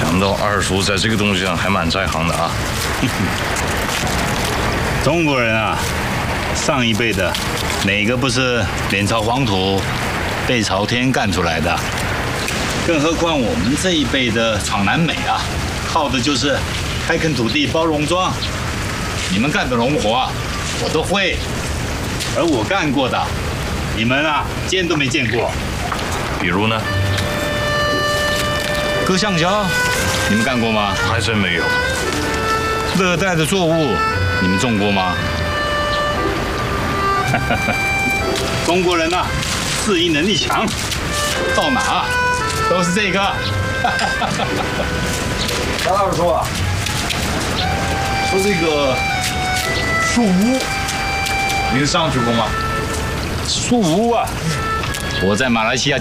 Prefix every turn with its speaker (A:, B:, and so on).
A: 想到二叔在这个东西上还蛮在行的啊。
B: 中国人啊，上一辈的哪个不是脸朝黄土背朝天干出来的？更何况我们这一辈的闯南美啊，靠的就是开垦土地、包农庄。你们干的农活啊，我都会，而我干过的，你们啊见都没见过。
A: 比如呢？
B: 割橡胶，你们干过吗？
A: 还真没有。
B: 热带的作物，你们种过吗？中国人啊，适应能力强，到哪都是这个。
C: 张老师说啊，说这个树屋，您上去过吗？
B: 树屋啊，我在马来西亚